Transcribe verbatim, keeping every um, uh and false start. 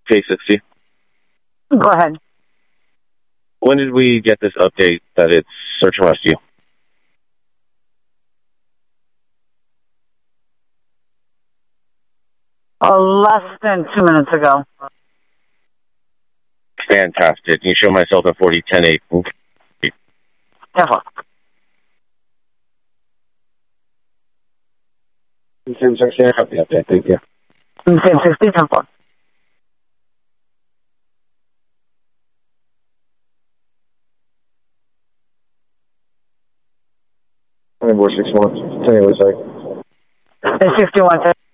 K sixty. Go ahead. When did we get this update that it's search and rescue? Uh, less than two minutes ago. Fantastic. Can you show myself at forty ten eight? Careful. ten sixty, I have the update. Thank you. ten sixty, ten four. four six one. Tell me what it's like. sixty-one.